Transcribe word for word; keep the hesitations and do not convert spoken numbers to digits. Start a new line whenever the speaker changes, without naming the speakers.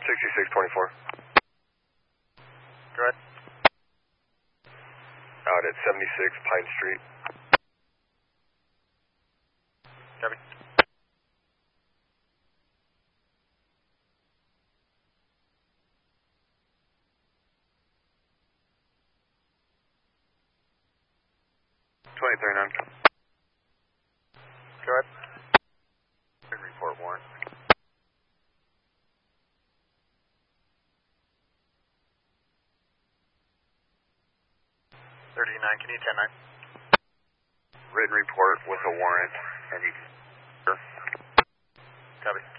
sixty-six twenty-four.
Go ahead.
Out at seventy-six Pine Street.
Copy.
twenty thirty-nine.
Go ahead.
Report warrant.
thirty-nine, can you ten nine?
Written report with a warrant, and you can... Sure.
Copy.